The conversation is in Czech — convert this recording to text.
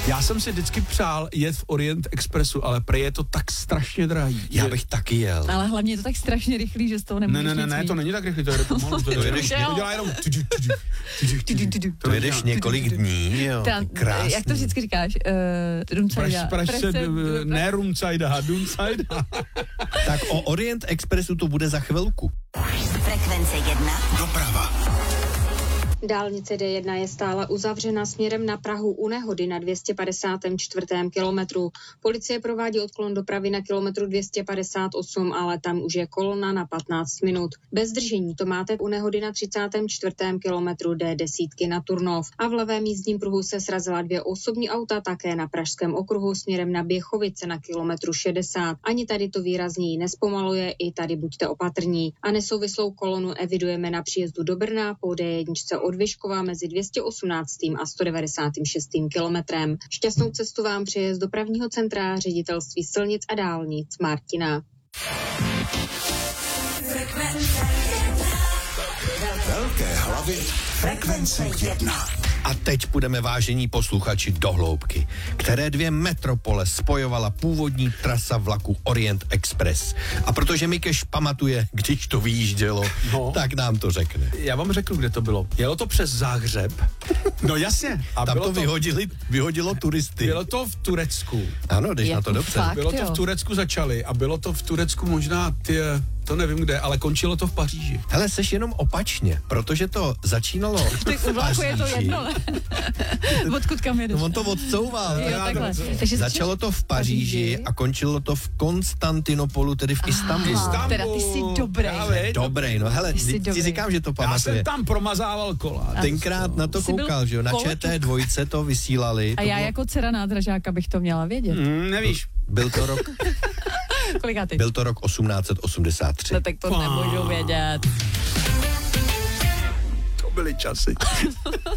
Já jsem si vždycky přál jet v Orient Expressu, ale prej je to tak strašně drahý. Já bych taky jel. Ale hlavně je to tak strašně rychlý, že z toho nemůžeš Ne, to není tak rychlý, to jede pomalu. To dělá jenom... To jedeš několik dní, jo. Krásný. Jak to vždycky říkáš? Ne Rumcajda, Duncajda. Tak o Orient Expressu to bude za chvilku. Frekvence 1. Doprava. Dálnice D1 je stále uzavřena směrem na Prahu u nehody na 254. kilometru. Policie provádí odklon dopravy na kilometru 258, ale tam už je kolona na 15 minut. Bez zdržení to máte u nehody na 34. kilometru D10 na Turnov. A v levém jízdním pruhu se srazila 2 osobní auta také na Pražském okruhu směrem na Běchovice na kilometru 60. Ani tady to výrazněji nespomaluje, i tady buďte opatrní. A nesouvislou kolonu evidujeme na příjezdu do Brna po D1 od Vyškova mezi 218. a 196. kilometrem. Šťastnou cestu vám přeje z dopravního centra Ředitelství silnic a dálnic Martina. Velké hlavy. Frekvence 1. A teď půjdeme, vážení posluchači, do hloubky, které 2 metropole spojovala původní trasa vlaku Orient Express. A protože Mikeš pamatuje, když to vyjíždělo, tak nám to řekne. Já vám řeknu, kde to bylo. Jelo to přes Záhřeb. No jasně. A tam to vyhodilo turisty. Bylo to v Turecku. Ano, jdeš na to dobře. Fakt, bylo to v Turecku začali a bylo to v Turecku možná to nevím kde, ale končilo to v Paříži. Hele, seš jenom opačně, protože to začínalo v Paříži. Je to jedno, odkud kam jedeš? No, on to odsouval. Jo, takhle. Začalo to v Paříži a končilo to v Konstantinopolu, tedy v Istanbulu. Teda ty jsi Dobrý, no hele, ti říkám, že to pamatuje. Já jsem tam promazával kola. Tenkrát na to koukal, že jo, na ČT2 to vysílali. A já jako dcera nádražáka bych to měla vědět. Nevíš. Byl to rok... Kolikátý? Byl to rok 1883. No tak to nemůžu vědět. To byly časy.